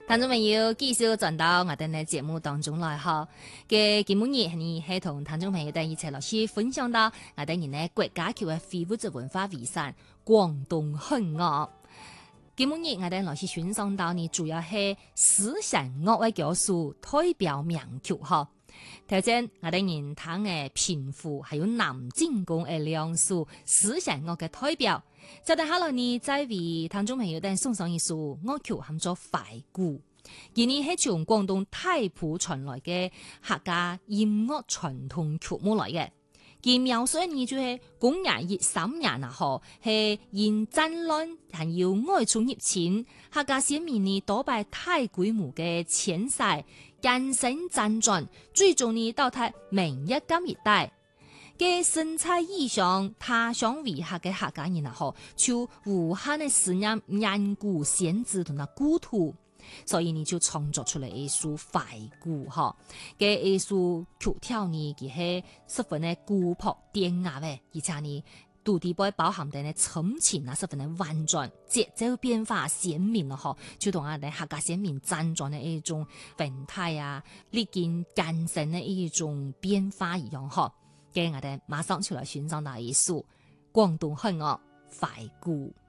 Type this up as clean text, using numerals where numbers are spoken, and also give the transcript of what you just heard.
聽眾朋友繼續轉到我哋嘅節目當中來哈，嘅今日你係同聽眾朋友哋一齊落去分享到我哋人嘅國家級嘅非物質文化遺產廣東漢樂。今日我哋落去欣賞到你主要係思想樂嘅教書代表名曲哈。頭先我哋人聽嘅平賦，還有南靖公嘅兩首思想樂嘅代表。就等下來呢，再為聽眾朋友哋送上一首樂曲，喊做《懷古》。今年係從廣東太浦傳來嘅客家音樂傳統曲目來嘅。佢描述呢就係公元13年啊，嗬，係因戰亂還有外族入侵，客家先民呢多擺大規模嘅遷徙、艱辛輾轉，最終呢到達明一金一帶。嘅身在異鄉他鄉為客嘅客家人啊，嗬，就無限嘅思念遠古先祖同埋故土，所以你就創作出嚟一首懷古嗬嘅一首曲調呢，佢係十分嘅古樸典雅嘅，而且呢土地背包含嘅深情啊，十分嘅婉轉，節奏變化鮮明咯，嗬，就同我哋客家先民輾轉嘅一種形態啊，歷經艱辛嘅一種變化一樣，嗬。嘅我哋馬上出來欣賞到一首廣東漢樂懷古。